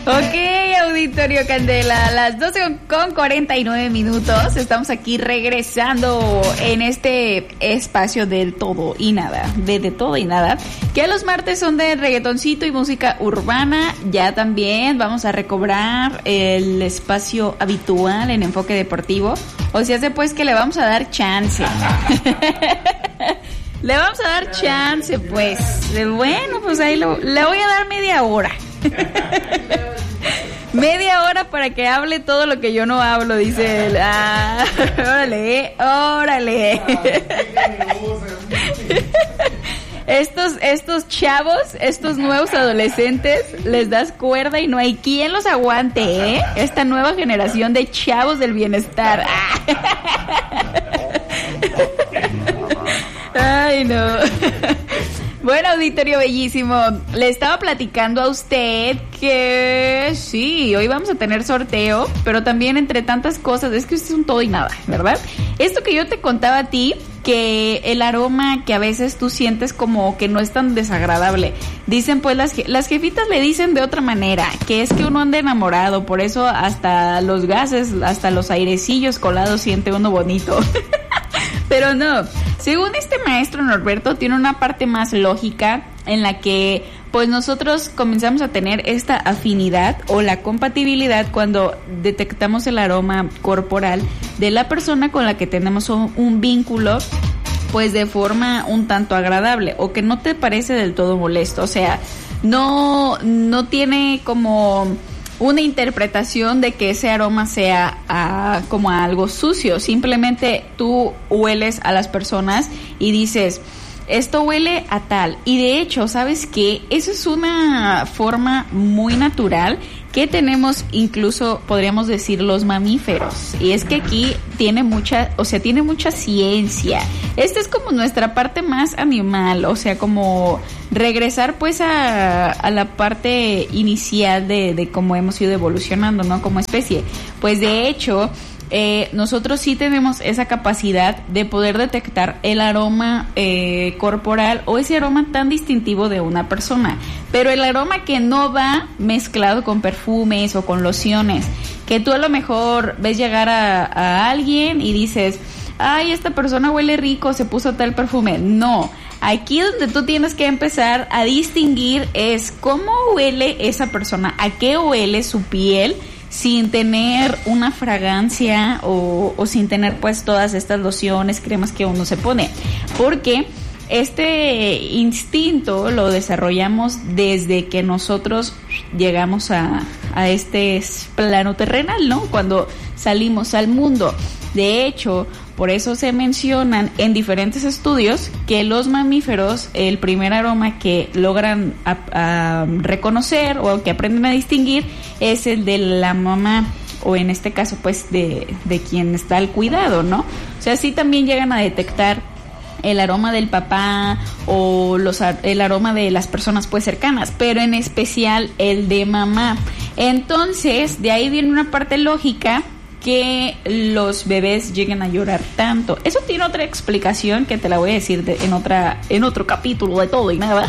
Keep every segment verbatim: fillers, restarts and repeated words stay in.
Ok, auditorio Candela, las doce con cuarenta y nueve minutos. Estamos aquí regresando en este espacio del todo y nada, de, de todo y nada, que los martes son de reggaetoncito y música urbana. Ya también vamos a recobrar el espacio habitual en Enfoque Deportivo. O sea, pues que le vamos a dar chance. Le vamos a dar chance, pues. Bueno, pues ahí lo, le voy a dar media hora. Media hora para que hable todo lo que yo no hablo, dice él. Ah, órale, órale. Estos, estos chavos, estos nuevos adolescentes, les das cuerda y no hay quien los aguante, ¿eh? Esta nueva generación de chavos del bienestar. Ay, no. Bueno, auditorio bellísimo, le estaba platicando a usted que sí, hoy vamos a tener sorteo, pero también entre tantas cosas, es que esto es un todo y nada, ¿verdad? Esto que yo te contaba a ti, que el aroma que a veces tú sientes como que no es tan desagradable, dicen pues las, las jefitas le dicen de otra manera, que es que uno anda enamorado, por eso hasta los gases, hasta los airecillos colados siente uno bonito. Pero no, según este maestro Norberto, tiene una parte más lógica en la que pues nosotros comenzamos a tener esta afinidad o la compatibilidad cuando detectamos el aroma corporal de la persona con la que tenemos un, un vínculo pues de forma un tanto agradable o que no te parece del todo molesto, o sea, no, no tiene como una interpretación de que ese aroma sea a, como a algo sucio. Simplemente tú hueles a las personas y dices, esto huele a tal. Y de hecho, ¿sabes qué? Eso es una forma muy natural que tenemos, incluso podríamos decir los mamíferos. Y es que aquí tiene mucha, o sea, tiene mucha ciencia. Esta es como nuestra parte más animal, o sea, como regresar pues a, a la parte inicial de, de cómo hemos ido evolucionando, ¿no? Como especie. Pues de hecho, eh, nosotros sí tenemos esa capacidad de poder detectar el aroma eh, corporal o ese aroma tan distintivo de una persona. Pero el aroma que no va mezclado con perfumes o con lociones, que tú a lo mejor ves llegar a, a alguien y dices, ay, esta persona huele rico, se puso tal perfume. No, aquí donde tú tienes que empezar a distinguir es cómo huele esa persona, a qué huele su piel, sin tener una fragancia o, o sin tener pues todas estas lociones, cremas que uno se pone, porque este instinto lo desarrollamos desde que nosotros llegamos a, a este plano terrenal, ¿no? Cuando salimos al mundo. De hecho, por eso se mencionan en diferentes estudios que los mamíferos, el primer aroma que logran a, a reconocer o que aprenden a distinguir es el de la mamá, o en este caso pues de, de quien está al cuidado, ¿no? O sea, sí también llegan a detectar el aroma del papá o los el aroma de las personas pues cercanas, pero en especial el de mamá. Entonces, de ahí viene una parte lógica que los bebés lleguen a llorar tanto. Eso tiene otra explicación que te la voy a decir de, en otra en otro capítulo de todo y nada.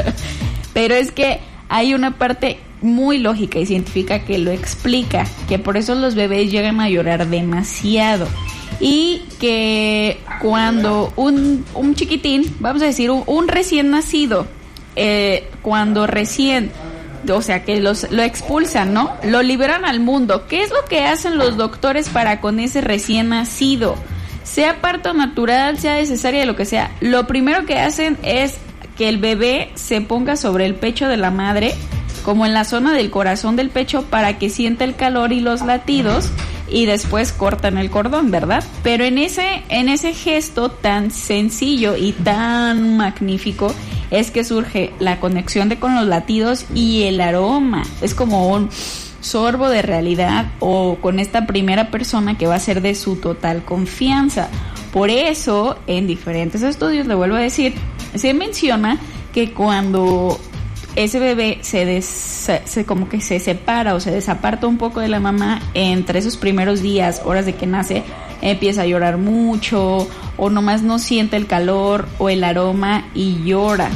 Pero es que hay una parte muy lógica y científica que lo explica, que por eso los bebés llegan a llorar demasiado. Y que cuando un, un chiquitín, vamos a decir un, un recién nacido, eh, cuando recién, o sea que los lo expulsan, ¿no? Lo liberan al mundo. ¿Qué es lo que hacen los doctores para con ese recién nacido? Sea parto natural, sea de cesárea, lo que sea. Lo primero que hacen es que el bebé se ponga sobre el pecho de la madre, como en la zona del corazón del pecho, para que sienta el calor y los latidos, y después cortan el cordón, ¿verdad? Pero en ese, en ese gesto tan sencillo y tan magnífico es que surge la conexión de con los latidos y el aroma. Es como un sorbo de realidad, o con esta primera persona que va a ser de su total confianza. Por eso, en diferentes estudios, le vuelvo a decir, se menciona que cuando ese bebé se, des, se como que se separa o se desaparta un poco de la mamá, entre esos primeros días, horas de que nace, empieza a llorar mucho, o nomás no siente el calor o el aroma y llora.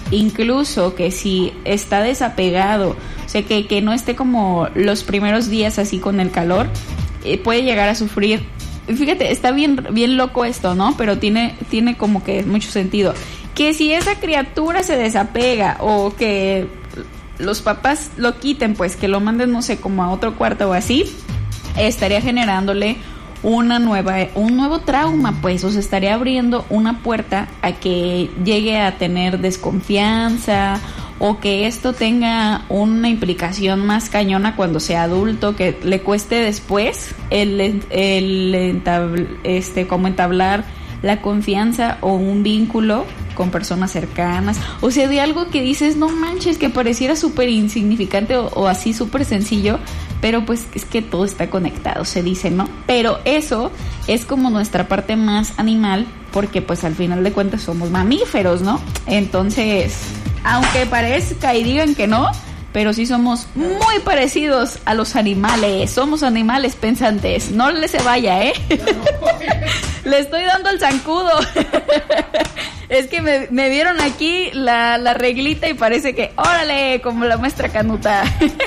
incluso que si está desapegado, o sea, que, que no esté como los primeros días así con el calor, eh, puede llegar a sufrir. Fíjate, está bien, bien loco esto, ¿no? Pero tiene, tiene como que mucho sentido. Que si esa criatura se desapega o que los papás lo quiten, pues que lo manden, no sé, como a otro cuarto o así, estaría generándole una nueva, un nuevo trauma, pues, o sea, estaría abriendo una puerta a que llegue a tener desconfianza o que esto tenga una implicación más cañona cuando sea adulto, que le cueste después el, el entabl, este, como entablar la confianza o un vínculo con personas cercanas, o sea, de algo que dices, no manches, que pareciera súper insignificante o, o así súper sencillo, pero pues es que todo está conectado, se dice, ¿no? Pero eso es como nuestra parte más animal, porque pues al final de cuentas somos mamíferos, ¿no? Entonces, aunque parezca y digan que no, pero sí somos muy parecidos a los animales, somos animales pensantes, no le se vaya, ¿eh? Le estoy dando el zancudo. Es que me, me vieron aquí la, la reglita y parece que, órale, como la maestra Canuta.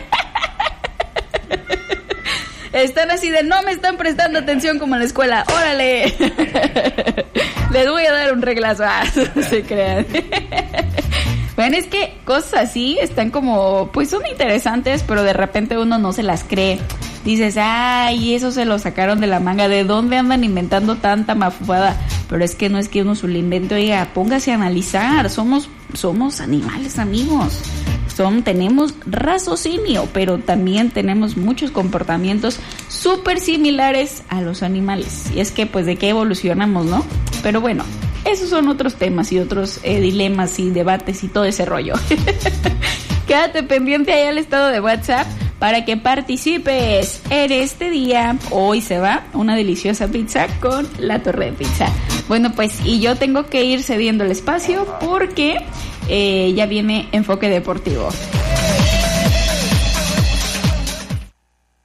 Están así de, no me están prestando atención como en la escuela, órale. Les voy a dar un reglazo. Ah, no se crean. Bueno, es que cosas así están como, pues son interesantes, pero de repente uno no se las cree. Dices, ay, eso se lo sacaron de la manga, ¿de dónde andan inventando tanta mafufada? Pero es que no es que uno se lo invente, oiga, póngase a analizar, somos, somos animales, amigos. Son, tenemos raciocinio, pero también tenemos muchos comportamientos súper similares a los animales. Y es que, pues, ¿de qué evolucionamos, no? Pero bueno, esos son otros temas y otros eh, dilemas y debates y todo ese rollo. Quédate pendiente ahí al estado de WhatsApp para que participes en este día. Hoy se va una deliciosa pizza con La Torre de Pizza. Bueno, pues, y yo tengo que ir cediendo el espacio porque eh, ya viene Enfoque Deportivo.